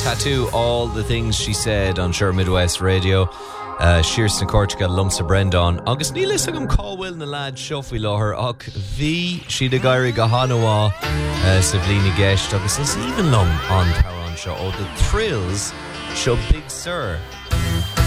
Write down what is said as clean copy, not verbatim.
tattoo all the things she said on Sure Midwest Radio. Shears na Cortica lumps a Brendon. Agus níl is agam cáhfuil na lad shuffy láthir ach bhí siad a gaiiri go hanamá sa bhlíní gceist agus is even lum an Power On seo ó The Thrills seo Big Sur.